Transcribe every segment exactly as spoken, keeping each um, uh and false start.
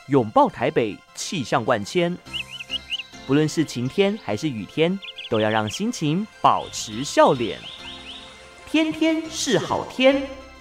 拥抱台北，气象万千。不论是晴天还是雨天，都要让心情保持笑脸。天天是好天。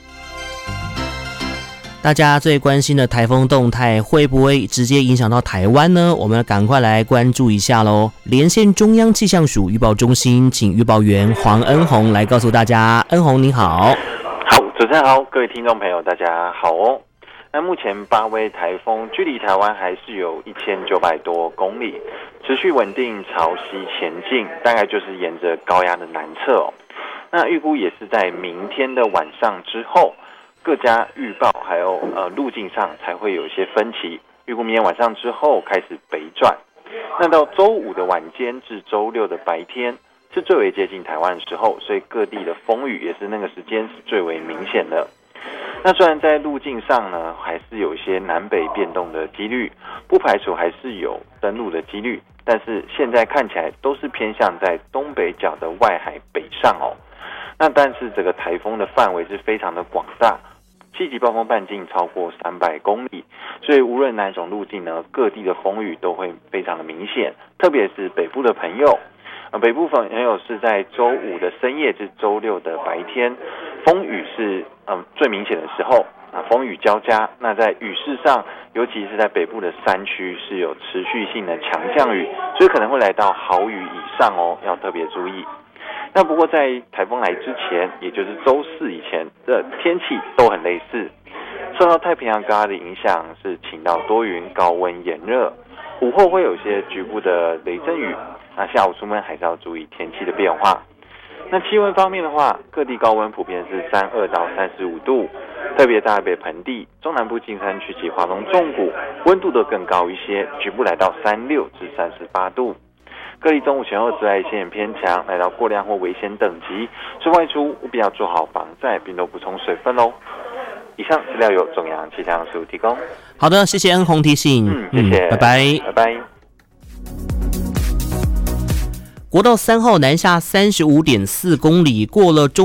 大家最关心的台风动态会不会直接影响到台湾呢？我们赶快来关注一下咯。连线中央气象署预报中心，请预报员黄恩宏来告诉大家。恩宏您好。 好，主持人好，各位听众朋友大家好哦。那目前八位台风距离台湾还是有一千九百多公里，持续稳定朝西前进，大概就是沿着高压的南侧哦。那预估也是在明天的晚上之后，各家预报还有呃路径上才会有一些分歧。预估明天晚上之后开始北转，那到周五的晚间至周六的白天是最为接近台湾的时候，所以各地的风雨也是那个时间是最为明显的。那虽然在路径上呢，还是有一些南北变动的几率，不排除还是有登陆的几率，但是现在看起来都是偏向在东北角的外海北上哦。那但是这个台风的范围是非常的广大，七级暴风半径超过三百公里，所以无论哪种路径呢，各地的风雨都会非常的明显，特别是北部的朋友。呃、北部朋友是在周五的深夜至周六的白天，风雨是、呃、最明显的时候啊，风雨交加。那在雨势上，尤其是在北部的山区是有持续性的强降雨，所以可能会来到豪雨以上哦，要特别注意。那不过在台风来之前，也就是周四以前的天气都很类似，受到太平洋高压的影响，是晴到多云，高温炎热，午后会有一些局部的雷阵雨。那下午出门还是要注意天气的变化。那气温方面的话，各地高温普遍是三十二到三十五度，特别大北盆地、中南部近山区及华东纵谷温度都更高一些，局部来到三十六至三十八度。各地中午前后紫外线偏强，来到过量或危险等级，所以外出务必要做好防晒，并多补充水分哦。以上资料由中央气象署提供。 好的，谢谢恩宏提醒。 嗯，谢谢， 嗯、拜拜， 拜拜。 国道三号南下三十五点四公里，过了中